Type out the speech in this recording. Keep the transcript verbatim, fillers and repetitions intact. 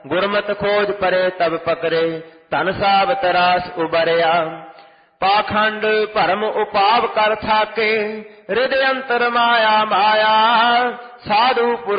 ਗੁਰਮਤਿ ਖੋਜ ਪਰੇ ਤਬ ਪਕਰੇ, ਧਨ ਸਾਬਤ ਰਾਸ ਉਬਰਿਆ। ਪਾਖੰਡ ਭਰਮ ਉਪਾਵ ਕਰ ਥਾਕੇ, ਹਿਰਦਿ ਅੰਤਰ ਮਾਇਆ ਮਾਇਆ। ਸਾਧੂ